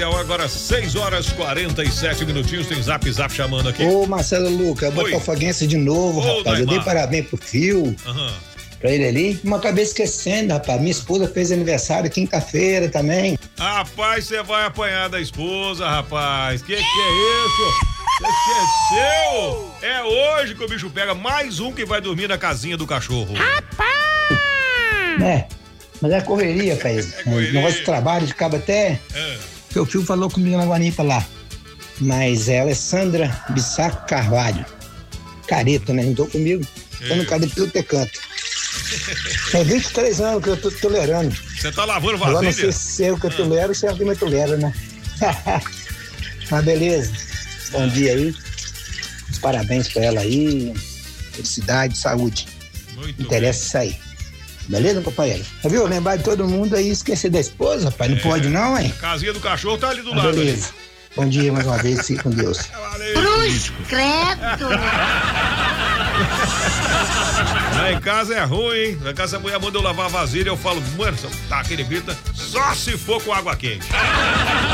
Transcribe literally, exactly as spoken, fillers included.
Agora seis horas e quarenta e sete minutinhos, tem zap zap chamando aqui. Ô Marcelo Luca, é botafoguense de novo, Ô, rapaz. Eu dei parabéns pro Fio, uhum. pra ele ali. Mas acabei esquecendo, rapaz. Minha esposa fez aniversário quinta-feira também. Rapaz, você vai apanhar da esposa, rapaz. Que que é isso? Você esqueceu? É hoje que o bicho pega mais um que vai dormir na casinha do cachorro. Rapaz! É, mas é correria, cara. É correria. Negócio de trabalho, de cabo até. É. Porque o Fio falou comigo na Guanipa lá. Mas ela é Sandra Bissaco Carvalho. Careta, né? Não tô comigo. Tô no cara de tudo ter canto. Tem vinte e três anos que eu tô tolerando. Você tá lavando vasilha? Agora não sei se é o que eu tolero, se é o que eu tolero, né? Mas beleza. Bom dia aí. Os parabéns pra ela aí. Felicidade, saúde. Muito Interessa bem. Isso aí. Beleza, companheiro? Viu? Lembrar de todo mundo aí, esquecer da esposa, rapaz. Não é. Pode não, hein? A casinha do cachorro tá ali do Mas lado. Beleza. Ali. Bom dia mais uma vez, fique com Deus. Valeu. Cruz, credo. Lá em casa é ruim, hein? Lá em casa a mulher manda eu lavar a vasilha, eu falo, mano, tá, aquele grita, só se for com água quente.